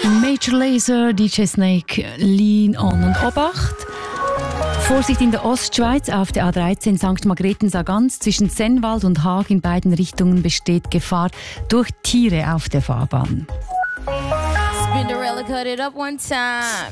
Major Lazer, DJ Snake, Lean On und Obacht. Vorsicht in der Ostschweiz auf der A13 St. Margrethen-Sargans zwischen Sennwald und Haag in beiden Richtungen besteht Gefahr durch Tiere auf der Fahrbahn. Spinderella cut it up one time.